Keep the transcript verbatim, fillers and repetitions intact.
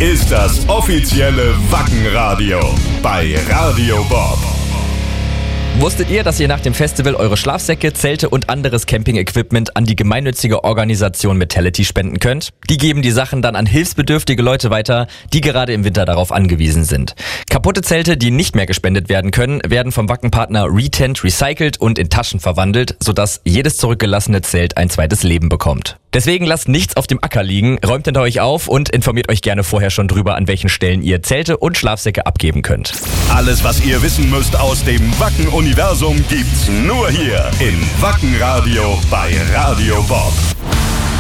ist das offizielle Wacken-Radio bei Radio Bob. Wusstet ihr, dass ihr nach dem Festival eure Schlafsäcke, Zelte und anderes Camping-Equipment an die gemeinnützige Organisation Metality spenden könnt? Die geben die Sachen dann an hilfsbedürftige Leute weiter, die gerade im Winter darauf angewiesen sind. Kaputte Zelte, die nicht mehr gespendet werden können, werden vom Wackenpartner Retent recycelt und in Taschen verwandelt, sodass jedes zurückgelassene Zelt ein zweites Leben bekommt. Deswegen lasst nichts auf dem Acker liegen, räumt hinter euch auf und informiert euch gerne vorher schon drüber, an welchen Stellen ihr Zelte und Schlafsäcke abgeben könnt. Alles, was ihr wissen müsst aus dem Wacken-Universum, gibt's nur hier in Wacken Radio bei Radio Bob.